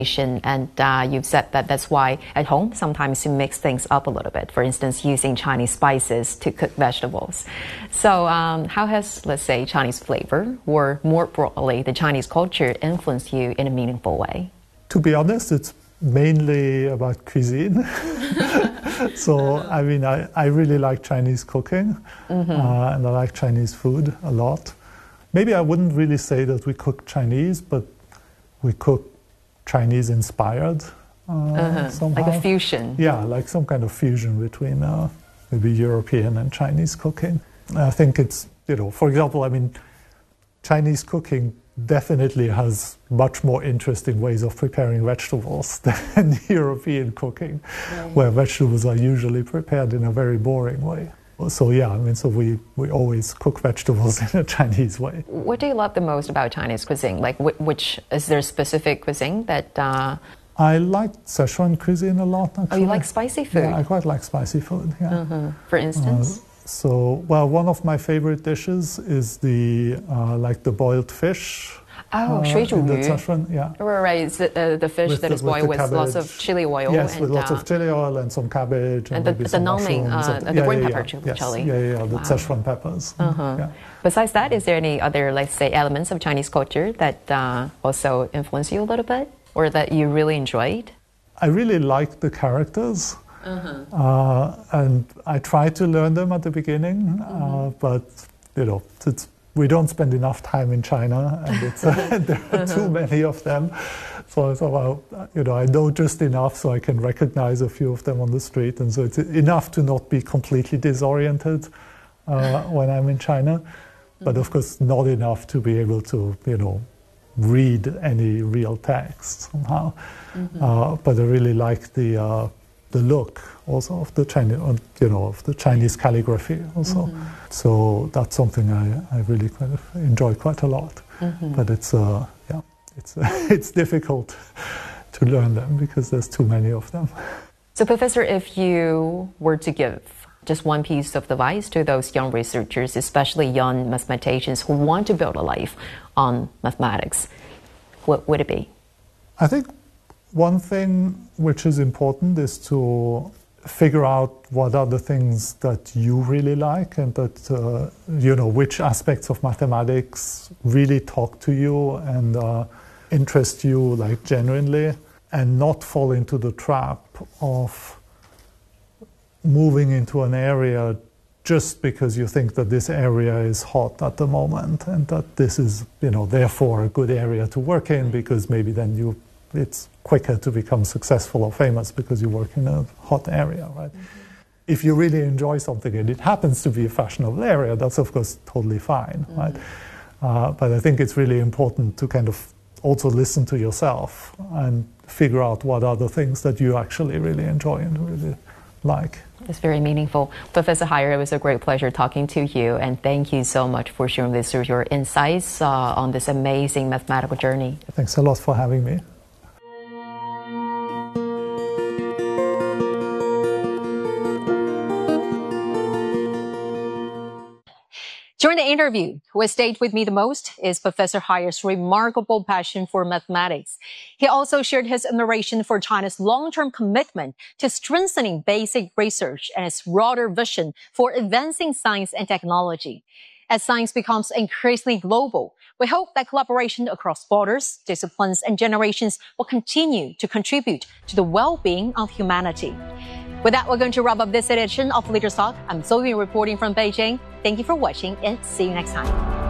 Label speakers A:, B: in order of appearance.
A: And you've said that that's why at home sometimes you mix things up a little bit. For instance, using Chinese spices to cook vegetables. So how has, let's say, Chinese flavor or more broadly the Chinese culture influenced you in a meaningful way?
B: To be honest, it's mainly about cuisine. So, I mean, I really like Chinese cooking and I like Chinese food a lot. Maybe I wouldn't really say that we cook Chinese, but we cook Chinese inspired somehow.
A: Like a fusion.
B: Yeah, like some kind of fusion between maybe European and Chinese cooking. I think it's, for example, I mean, Chinese cooking definitely has much more interesting ways of preparing vegetables than European cooking, where vegetables are usually prepared in a very boring way. So yeah, I mean, so we always cook vegetables in a Chinese way.
A: What do you love the most about Chinese cuisine? Like, which is there a specific cuisine that?
B: I like Szechuan cuisine a lot. Actually.
A: Oh, you like spicy food?
B: Yeah, I quite like spicy food. Yeah.
A: For instance.
B: One of my favorite dishes is the boiled fish.
A: Oh, 水煮鱼.
B: Yeah.
A: Right, it's the fish that is boiled with lots of chili oil.
B: Yes, with lots of chili oil and some cabbage.
A: And the naming, the green pepper chili.
B: Yeah, the Szechuan peppers. Yeah.
A: Besides that, is there any other, let's say, elements of Chinese culture that also influence you a little bit or that you really enjoyed?
B: I really like the characters. And I tried to learn them at the beginning, but, we don't spend enough time in China, and there are too many of them. So I know just enough so I can recognize a few of them on the street, and so it's enough to not be completely disoriented when I'm in China, but of course not enough to be able to, read any real text somehow. But I really like the look also of the Chinese, of the Chinese calligraphy also. So that's something I really kind of enjoy quite a lot. But it's it's difficult to learn them because there's too many of them.
A: So, Professor, if you were to give just one piece of advice to those young researchers, especially young mathematicians who want to build a life on mathematics, what would it be? I
B: think one thing which is important is to figure out what are the things that you really like and that, which aspects of mathematics really talk to you and interest you, like, genuinely, and not fall into the trap of moving into an area just because you think that this area is hot at the moment and that this is, therefore a good area to work in because maybe then it's quicker to become successful or famous because you work in a hot area, right? If you really enjoy something and it happens to be a fashionable area, that's of course totally fine, right? But I think it's really important to kind of also listen to yourself and figure out what are the things that you actually really enjoy and really like.
A: It's very meaningful. Professor Haier, it was a great pleasure talking to you, and thank you so much for sharing your insights on this amazing mathematical journey.
B: Thanks a lot for having me.
C: During the interview, what stayed with me the most is Professor Haier's remarkable passion for mathematics. He also shared his admiration for China's long-term commitment to strengthening basic research and its broader vision for advancing science and technology. As science becomes increasingly global, we hope that collaboration across borders, disciplines, and generations will continue to contribute to the well-being of humanity. With that, we're going to wrap up this edition of Leaders Talk. I'm Zoe reporting from Beijing. Thank you for watching and see you next time.